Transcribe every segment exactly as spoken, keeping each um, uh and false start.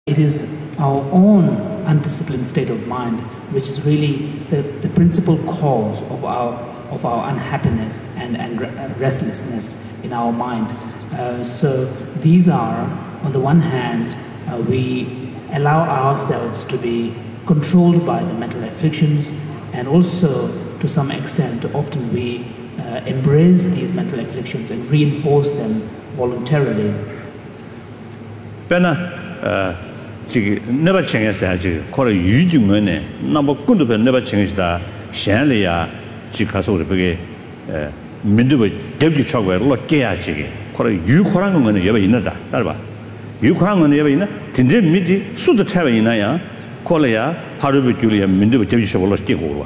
It is our own undisciplined state of mind which is really the, the principal cause of our, of our unhappiness and, and restlessness in our mind. Uh, so these are, on the one hand, uh, we allow ourselves to be controlled by the mental afflictions, and also, to some extent, often we uh, embrace these mental afflictions and reinforce them voluntarily. Uh, never change the call a huge money, number good never change the Shanlia, Chicago, uh, midway, deputy chocolate, lot gay chicken, call a you crang on the ever in that, Darba. You crang on the ever in a Tindre midi, suit the tavern in Aya, call a Parabiculia, midway, deputy chocolate, Kigova.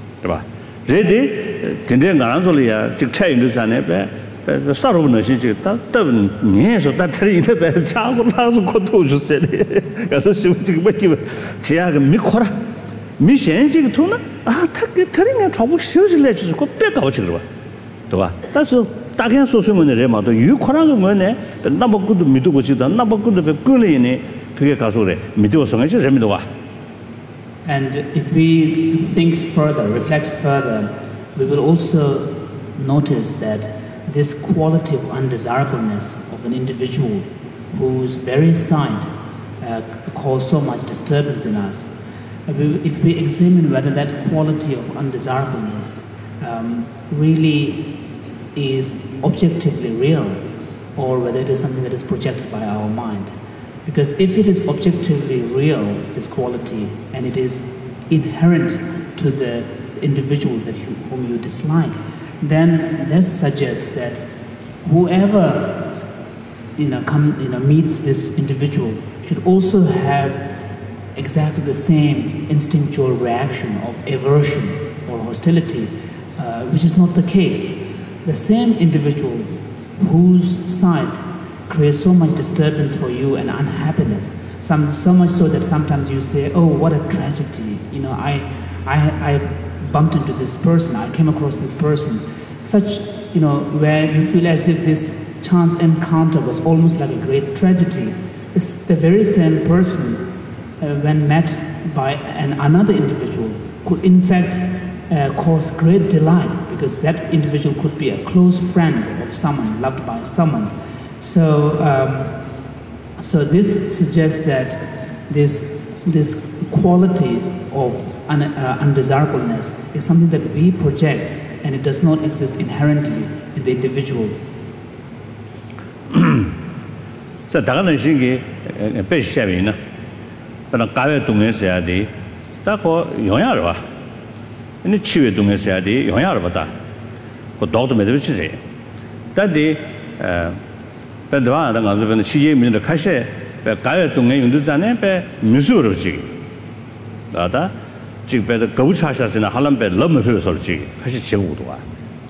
Ready, Tindre Garanzolia, to tell you the the sorrow is that doesn't mean so that in the bed, child has got to say, as a shooting with you, Chiag Mikora, Mission Tuna, ah, telling a trouble, seriously, let's go back out. That's a Tagan social in the remote. You corner money, the number good Midu, which is the number good of a Gulini, Pigacasore, Midu Songa, Remidoa. And if we think further, reflect further, we will also notice that this quality of undesirableness of an individual whose very sight uh, causes so much disturbance in us, if we examine whether that quality of undesirableness um, really is objectively real, or whether it is something that is projected by our mind. Because if it is objectively real, this quality, and it is inherent to the individual that you, whom you dislike, then this suggests that whoever you know, come, you know, meets this individual should also have exactly the same instinctual reaction of aversion or hostility, uh, which is not the case. The same individual whose sight creates so much disturbance for you and unhappiness, some, so much so that sometimes you say, oh, what a tragedy, you know, I, I, I bumped into this person, I came across this person, such, you know, where you feel as if this chance encounter was almost like a great tragedy. This, the very same person, uh, when met by an, another individual, could in fact uh, cause great delight, because that individual could be a close friend of someone, loved by someone. So, um, so this suggests that this, this qualities of un, uh, undesirableness is something that we project, and it does not exist inherently in the individual. So, Dagana Shigi, a base shaving, but a guy to me say, that for Yonara. And the chief to me say, Yonara, for Doctor Medvici. That day, uh, but the one that was when she gave me the cache, but guy to me in the Zane, Missouri. Dada, she better go charge us in a Holland bed, love me who's or she, Kashi Chewua.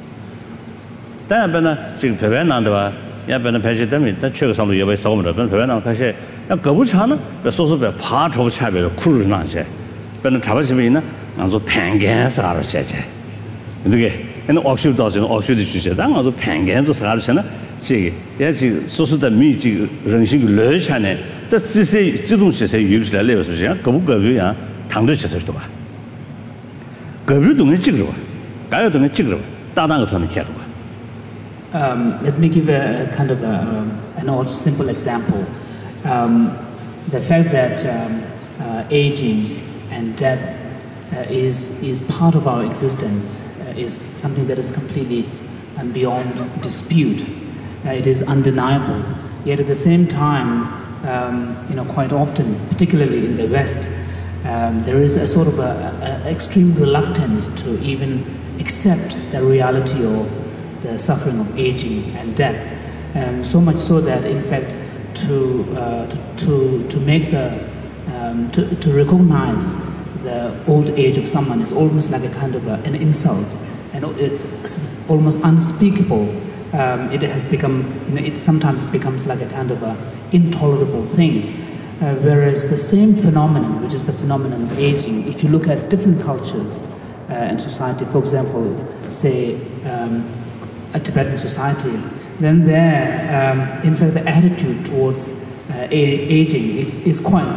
Then, Bena, she prevent under Yaban Pagidemi, that chose some of your way so much, but prevent on Kashi, a Gabuchana, the source of a part of Chabby, Kuru Nanche, but the Tabasivina, and so Pangas are a cheche. And the offshoot does in offshoot, she said, I'm also Pangans of Sarachana. She, yes, so that me, Renshing Lurch, and that's to say, you don't say you should live as a go go, Tango Chester. Go to me, Chigro. Go to me, Chigro. Tadang to me, Chagua. Let me give a, a kind of a, um, an odd, simple example. Um, the fact that um, uh, aging and death uh, is, is part of our existence uh, is something that is completely um, beyond dispute. Uh, it is undeniable. Yet at the same time, um, you know, quite often, particularly in the West, um, there is a sort of a, a extreme reluctance to even accept the reality of the suffering of aging and death. Um, so much so that, in fact, to uh, to, to to make the um, to to recognize the old age of someone is almost like a kind of a, an insult, and it's, it's almost unspeakable. Um, it has become, you know, it sometimes becomes like a kind of a intolerable thing. Uh, whereas the same phenomenon, which is the phenomenon of aging, if you look at different cultures uh, and society, for example, say um, a Tibetan society, then there, um, in fact, the attitude towards uh, a- aging is, is quite